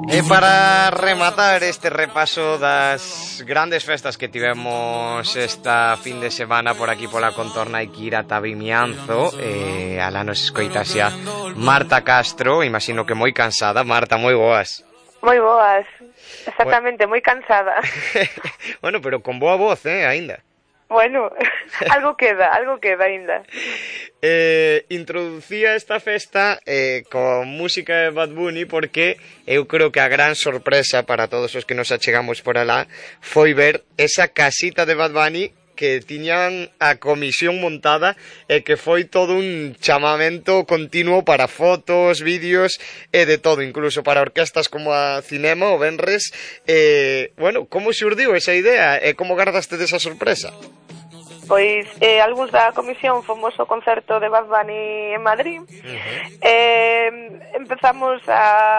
E para rematar este repaso das grandes festas que tivemos esta fin de semana por aquí pola contorna hai que ir ata Vimianzo, alá nos escoita xa Marta Castro, imagino que moi cansada. Marta, moi boas. Moi boas, exactamente, moi cansada. Bueno, pero con boa voz, aínda. Bueno, algo queda aínda. Introducía esta festa con música de Bad Bunny porque eu creo que a gran sorpresa para todos os que nos achegamos por alá foi ver esa casita de Bad Bunny que tiñan a comisión montada e que foi todo un chamamento continuo para fotos, vídeos e de todo, incluso para orquestas como a Cinema o Benres. Bueno, como xurdiu esa idea e como gardaste desa sorpresa? Pois algúns da comisión fomos ao concerto de Bad Bunny en Madrid. Empezamos a